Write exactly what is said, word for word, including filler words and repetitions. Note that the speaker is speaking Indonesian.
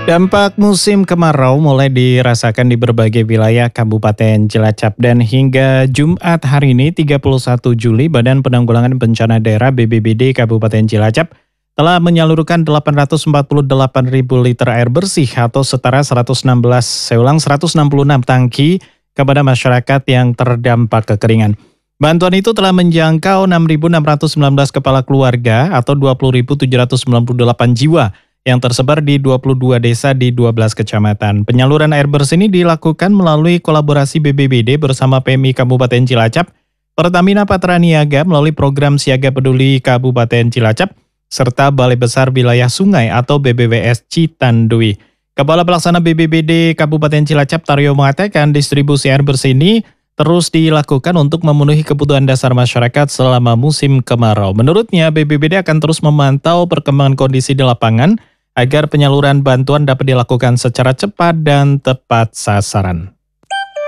Dampak musim kemarau mulai dirasakan di berbagai wilayah Kabupaten Cilacap dan hingga Jumat hari ini tiga puluh satu Juli Badan Penanggulangan Bencana Daerah B B B D Kabupaten Cilacap telah menyalurkan delapan ratus empat puluh delapan ribu liter air bersih atau setara seratus enam belas, saya ulang seratus enam puluh enam tangki kepada masyarakat yang terdampak kekeringan. Bantuan itu telah menjangkau enam ribu enam ratus sembilan belas kepala keluarga atau dua puluh ribu tujuh ratus sembilan puluh delapan jiwa yang tersebar di dua puluh dua desa di dua belas kecamatan. Penyaluran air bersih ini dilakukan melalui kolaborasi B B B D bersama P M I Kabupaten Cilacap, Pertamina Patraniaga melalui program Siaga Peduli Kabupaten Cilacap, serta Balai Besar Wilayah Sungai atau B B W S Citandui. Kepala Pelaksana B B B D Kabupaten Cilacap Taryo mengatakan distribusi air bersih ini terus dilakukan untuk memenuhi kebutuhan dasar masyarakat selama musim kemarau. Menurutnya, B B B D akan terus memantau perkembangan kondisi di lapangan agar penyaluran bantuan dapat dilakukan secara cepat dan tepat sasaran.